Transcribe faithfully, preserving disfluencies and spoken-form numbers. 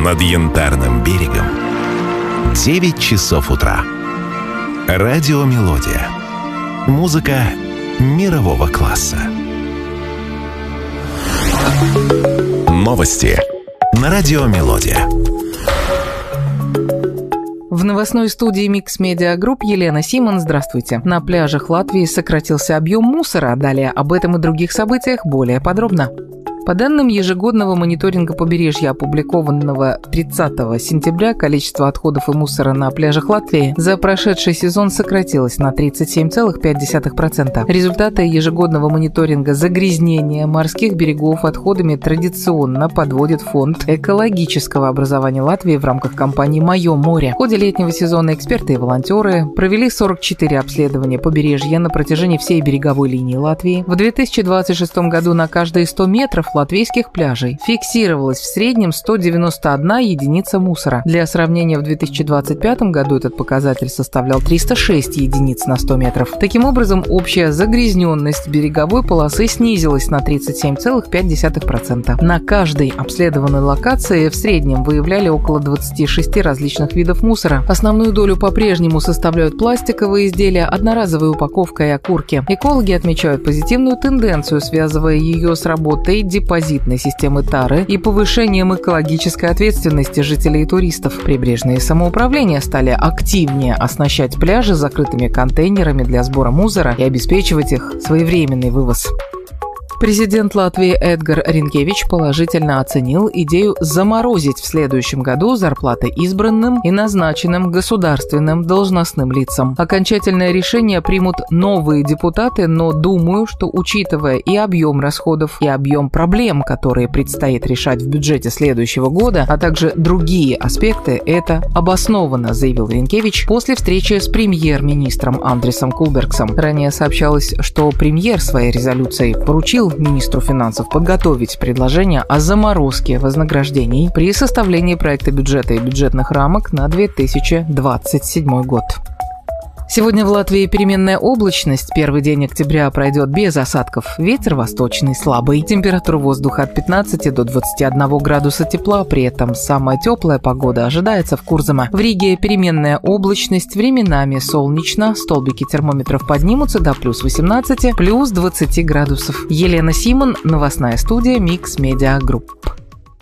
Над Янтарным берегом девять часов утра. Радиомелодия. Музыка мирового класса. Новости на Радиомелодия. В новостной студии Mix Media Group Елена Симон. Здравствуйте. На пляжах Латвии сократился объем мусора. Далее об этом и других событиях более подробно. По данным ежегодного мониторинга побережья, опубликованного тридцатого сентября, количество отходов и мусора на пляжах Латвии за прошедший сезон сократилось на тридцать семь целых пять десятых процента. Результаты ежегодного мониторинга загрязнения морских берегов отходами традиционно подводит Фонд экологического образования Латвии в рамках кампании «Мое море». В ходе летнего сезона эксперты и волонтеры провели сорок четыре обследования побережья на протяжении всей береговой линии Латвии. В две тысячи двадцать шестом году на каждые сто метров латвийских пляжей фиксировалось в среднем сто девяносто одна единица мусора. Для сравнения, в две тысячи двадцать пятом году этот показатель составлял триста шесть единиц на сто метров. Таким образом, общая загрязненность береговой полосы снизилась на тридцать семь целых пять десятых процента. На каждой обследованной локации в среднем выявляли около двадцати шести различных видов мусора. Основную долю по-прежнему составляют пластиковые изделия, одноразовая упаковка и окурки. Экологи отмечают позитивную тенденцию, связывая ее с работой депозитной системы тары и повышением экологической ответственности жителей и туристов. Прибрежные самоуправления стали активнее оснащать пляжи закрытыми контейнерами для сбора мусора и обеспечивать их своевременный вывоз. Президент Латвии Эдгар Ринкевич положительно оценил идею заморозить в следующем году зарплаты избранным и назначенным государственным должностным лицам. Окончательное решение примут новые депутаты, но думаю, что, учитывая и объем расходов, и объем проблем, которые предстоит решать в бюджете следующего года, а также другие аспекты, это обоснованно, заявил Ринкевич после встречи с премьер-министром Андресом Кулбергсом. Ранее сообщалось, что премьер своей резолюцией поручил министру финансов подготовить предложение о заморозке вознаграждений при составлении проекта бюджета и бюджетных рамок на две тысячи двадцать седьмой год. Сегодня в Латвии переменная облачность. Первый день октября пройдет без осадков. Ветер восточный слабый. Температура воздуха от пятнадцати до двадцати одного градуса тепла. При этом самая теплая погода ожидается в Курзаме. В Риге переменная облачность. Временами солнечно. Столбики термометров поднимутся до плюс восемнадцати, плюс двадцати градусов. Елена Симон. Новостная студия Mix Media Group.